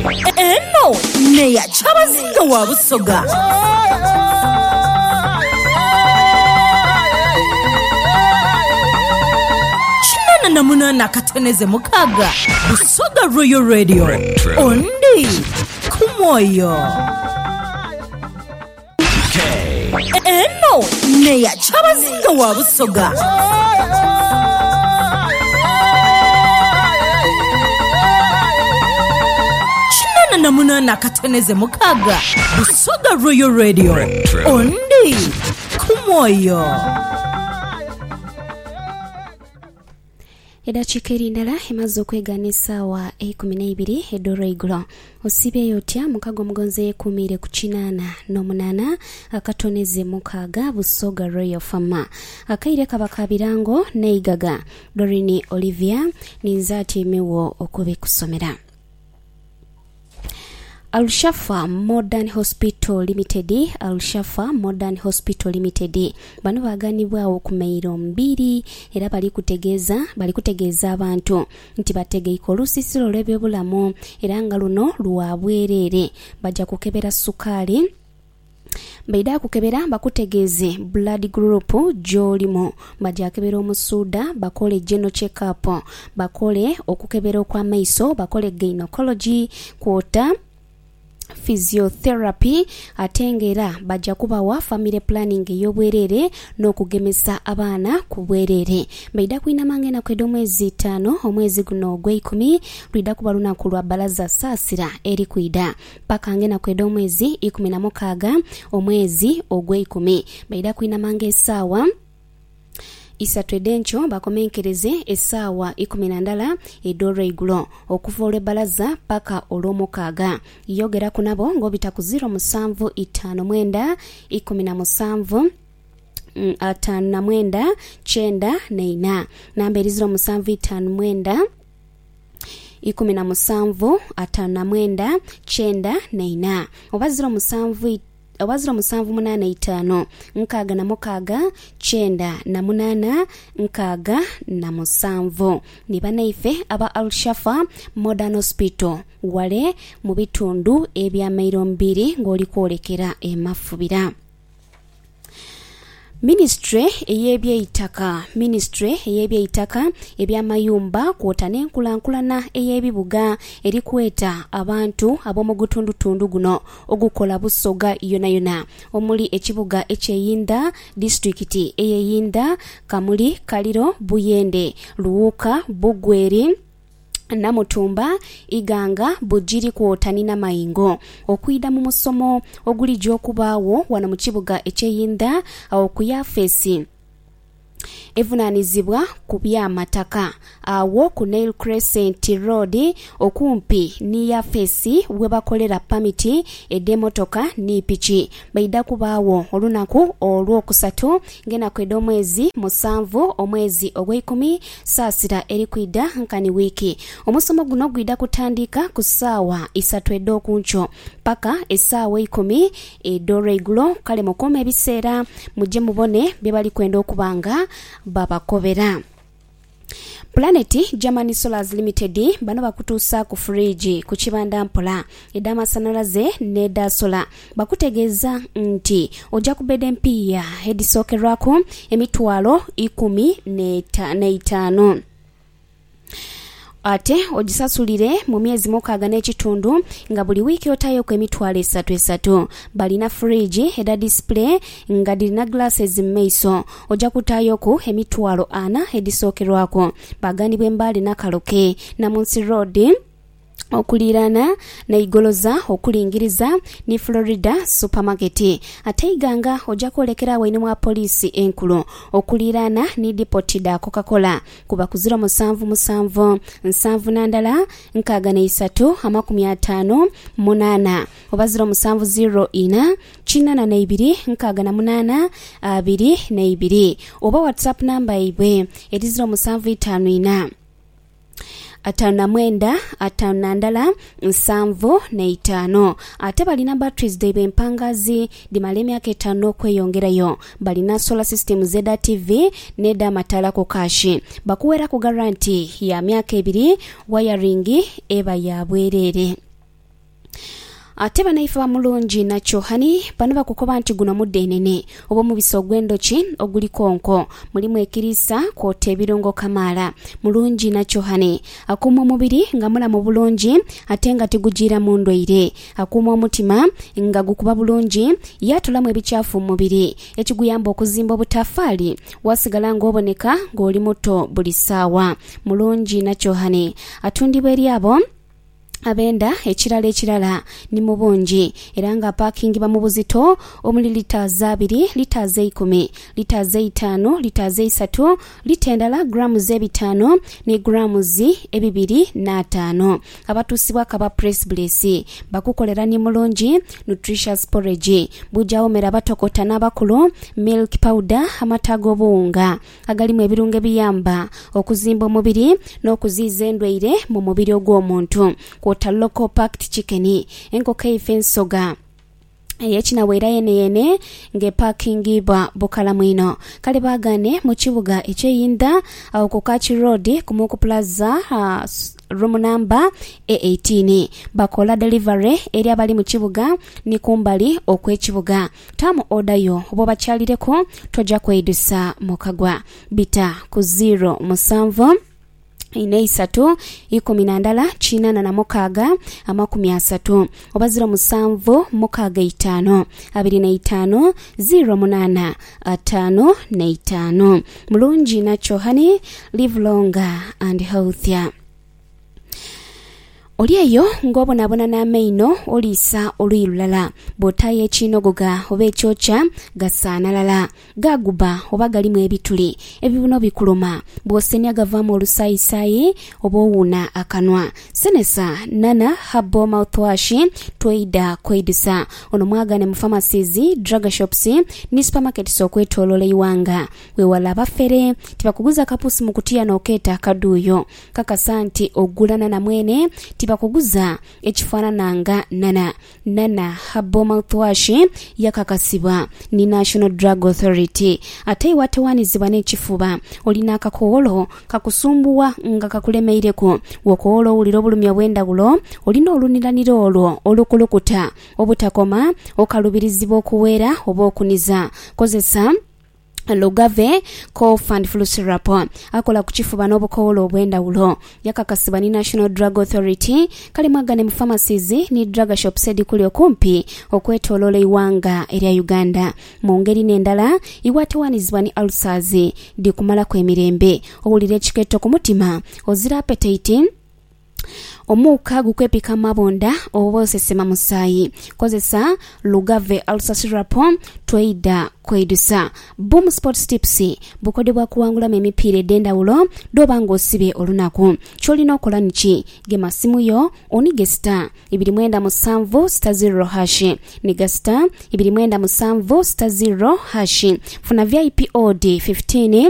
Eno neya chabazinga wa Busoga. Chinana namunana kateneze mukaga. Busoga Royal Radio. Ondi kumoyo. Eno neya chabazinga wa Busoga. Namunana kateneze mukaga. Busoga Royal Radio. Ondi kumoyo. Edachikeri ndala emaze okweganisa wa 12 edoro igulo. Osibe yotya mukago mugonze kumire ku 88 akatoneze mukaga Busoga Royal Farm. Akaire kabakabirango neigaga Dorini Olivia ninzati mewo okube kusomera. Al-Shafa Modern Hospital Limited, Al-Shafa Modern Hospital Limited. Bano baganibwa okumeiro 2 era bali kutegeeza abantu nti bategeiko olusisiro lw'ebyobulamu era nga luno luwabwerere bajja kukebera sukali. Baida kukebera bakutegeze blood group jolimo bajja kebera omusuda bakole general check up bakole okukebera kwa maiso bakole gynecology kwota physiotherapy atengera bajja kubawa family planning ey'obwerere n'okugemesa abaana ku bwerere. Baida kuina mangena kwedo mwezi 5 omwezi guno ogw'ekumi lwida kuba lunaku lwa balaza saasira eri kwida paka ngena kwedo mwezi 16 omwezi ogw'ekumi. Baida kuina mange sawa Isatwedencho bakomenkereze esawa 12 edoro igulo okuva olw'ebbalaza paka olw'omukaga. Yogera kunabo ngobita ku 0759 17 59 94 namba 0759 17 59 94 oba 07 Awazira musanvu 85 nkaga na mukaga chenda na munana nkaga na musanvu. Nibana ife aba Al-Shafa Modern Hospital wale mu bitundu ebya mairo 2 ngoli kwolekera emafubira. Ministry ey'ebyeitaka ebyamayumba kwotane nkulankulana ey'ebibuga eri kweta abantu ab'omu gutundu guno ogukola Busoga yona omuli ekibuga ekyeyinda district eyeyinda Kamuli Kaliro Buyende Luwuka Bugweri Namutumba Iganga Bujiri kwotani na Mayingo okwida mu musomo oguli gy'okubaawo wana mu kibuga ekyeyinda okuyafesi evunanizibwa ku by'amataka awo ku Nail Crescent Road okumpi ni yafesi webakolera pamiti edemotoka ni pichi. Baida kubaawo olunaku olw'okusatu ngena kwedo mwezi 7 omwezi ogw'ekumi saasira eri kwida nkani wiki. Omusomo guno gwida kutandika ku saawa 3 ed'okuncho paka esaawa 10 edoro igulo. Kale mukome ebiseera mujje mubone bye bali kwenda okubanga babakobera. Planet Germany Solars Limited bano bakutuusa ku fridge ku kibanda mpola edamasanyalaze neda sola bakutegeeza nti ojja kubeda empiya edisokerwako emitwalo 15 ate ogisasulire mu myezi 6 n'ekitundu nga buli wiki otayo ku emitwalo 3 balina fridge eda display nga dilina glasses mmeiso ojja kutayo ku emitwalo 4 edisokerwako bagani bw'embali nakaloke Namunsi Road okulirana na igoloza okulingiriza ni Florida Supermarket. Ateiganga ojja kwolekera waine mwa polisi enkulu okulirana ni Depotida Coca-Cola kuba ku 0777 7 6 3 58 oba 0704 8 6 2 oba WhatsApp namba ibwe 0754 5 ate balina batteries debe mpangazi dimale emyaka 5 okweyongerayo. Balina solar system Zeda TV neda matala ko kashi bakuwera ku guarantee ya myaka 2 wiring eba ya bwerere. ate banaifa mulungi nakyo hani bano bakukoba nti guno mudde enene oba mubisi ogw'endoki ogulikonko mulimu ekirisa kwota ebirungo kamaala mulungi nakyo hani akuuma omubiri nga mulamu bulungi ate nga tigugira mu ndwaire akuuma omutima nga gukuba bulungi yatulamu ebikyafu mu mubiri ekiguyamba okuzimba obutafaali wasigala ng'oboneka ng'oli muto buli ssaawa mulungi nakyo hani atundibwa eri abo abenda ekirala ni mubungi era nga parkingibwa mu buzito omuli lita 2 lita 10 lita 5 lita 3 lita endala gramu 5 ne gramu 2.5 abatuusibwa kaba press bless bakukolera ni mulungi nutritious porridge bujawo mera batokota n'abakulu milk powder amata g'obuwunga agalimu ebirungo ebiyamba okuzimba omubiri n'okuziiza endwaire mu mubiri ogw'omuntu kwota local packed chicken enkoko efensoga yechinaweera yene ng'epakingibwa bukalamu ino kale bagane mu kibuga ekyeyinda awo ku Kachi Road ku Muku Plaza room number 18 bakola delivery eri abali mu kibuga ni kumbali okw'ekibuga tamu odayo obo bakyalireko tojja kwedusa mukagwa bita ku 0 7 13 8 36 oba 07 5 25 08 5 mulungi nakyo hani live longer and healthier oli eyo ng'obonabona n'amaino oliisa oluyi lulala bw'otaayo ekinogoga oba ekyokya gasaanalala gaguba oba galimu ebituli ebibuno bikuluma bw'osenya gavaamu olusaayisayi oba owuuna akanwa senesa nana habo mouthwash tweida kweidisa ono mwagane mu pharmacies drug shops ne supermarkets okwetoloola iwanga wewala abafere tibakuguza kapusi mu kutiya n'okeeta akaduuyo kakasa nti ogulana na mwene tibakuguza ekifaanananga nana habo mouthwash yakakasibwa ni National Drug Authority ate iwatewanizibwa n'ekifuba olina akakoolo kakusumbuwa nga kakulemeireko wokoolo owulira obulumi obw'endawulo olina oluniraniro olwo olukulukuta obutakoma okalubirizibwa okuweera oba okuniza kozesa Lugave cough and flu syrup akola kuchifuba n'obukoolo obw'endawulo yakakasibwa ni National Drug Authority kale mwagane mu pharmacies ni drug shops edikuli okumpi okwetoloola iwanga erya Uganda mu ngeri n'endala iwatewanizibwa ni ulcers dikumalako emirembe owulira ekiketo ku mutima ozira appetite omuuka gukwepika mabonda oba osesema musaayi kozesa Lugave ulcer syrup tweida kwedusa boom sports tips bukodebwa kuwangulamu emipiira ed'endawulo doba ng'osibye olunaku kyolina okola niki gema simu yo onige star 297 star 0 hash niga star 297 star 0 hash funa VIP OD 15